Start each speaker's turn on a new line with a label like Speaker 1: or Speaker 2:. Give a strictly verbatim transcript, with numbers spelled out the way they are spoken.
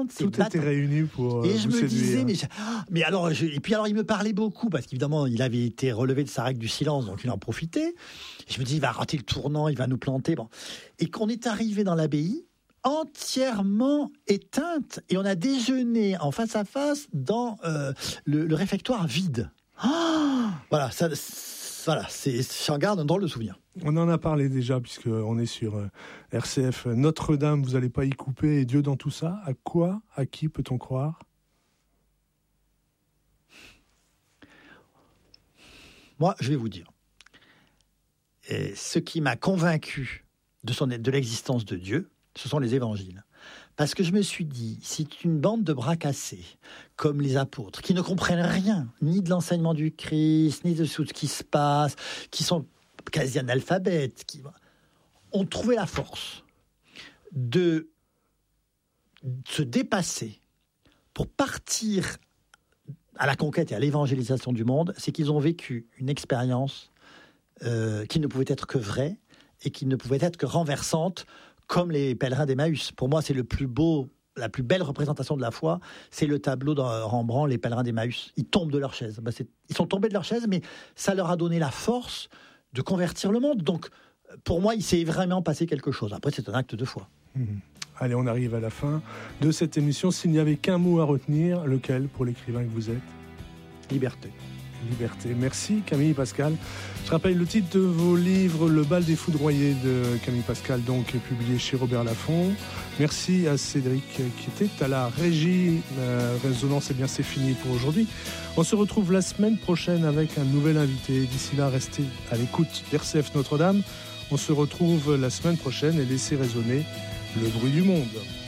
Speaker 1: plaintes, c'est
Speaker 2: tout était réuni pour.
Speaker 1: Et
Speaker 2: euh,
Speaker 1: je
Speaker 2: vous
Speaker 1: me
Speaker 2: séduire.
Speaker 1: disais, mais, mais alors, je, et puis alors, il me parlait beaucoup parce qu'évidemment, il avait été relevé de sa règle du silence, donc il en profitait. Et je me dis, il va rater le tournant, il va nous planter. Bon. Et qu'on est arrivé dans l'abbaye, entièrement éteinte, et on a déjeuné en face à face dans euh, le, le réfectoire vide. Oh, voilà, ça, voilà, c'est, j'en garde un drôle de souvenir.
Speaker 2: On en a parlé déjà, puisqu'on est sur euh, R C F Notre-Dame, vous n'allez pas y couper, et Dieu dans tout ça. À quoi, à qui peut-on croire ?
Speaker 1: Moi, je vais vous dire, et ce qui m'a convaincu de, son, de l'existence de Dieu, ce sont les évangiles. Parce que je me suis dit, c'est une bande de bras cassés, comme les apôtres, qui ne comprennent rien, ni de l'enseignement du Christ, ni de tout ce qui se passe, qui sont quasi analphabètes, qui ont trouvé la force de se dépasser pour partir à la conquête et à l'évangélisation du monde. C'est qu'ils ont vécu une expérience euh, qui ne pouvait être que vraie et qui ne pouvait être que renversante, comme les pèlerins d'Emmaüs. Pour moi, c'est le plus beau, la plus belle représentation de la foi, c'est le tableau de Rembrandt, les pèlerins d'Emmaüs. Ils tombent de leur chaise. Ben, c'est, ils sont tombés de leur chaise, mais ça leur a donné la force de convertir le monde. Donc, pour moi, il s'est vraiment passé quelque chose. Après, c'est un acte de foi.
Speaker 2: Mmh. Allez, on arrive à la fin de cette émission. S'il n'y avait qu'un mot à retenir, lequel pour l'écrivain que vous êtes ?
Speaker 1: Liberté.
Speaker 2: Liberté. Merci Camille Pascal. Je rappelle le titre de vos livres, Le bal des foudroyés de Camille Pascal, donc publié chez Robert Laffont. Merci à Cédric qui était à la régie. Euh, Résonance, eh bien c'est fini pour aujourd'hui. On se retrouve la semaine prochaine avec un nouvel invité. D'ici là, restez à l'écoute d'R C F Notre-Dame. On se retrouve la semaine prochaine et laissez résonner le bruit du monde.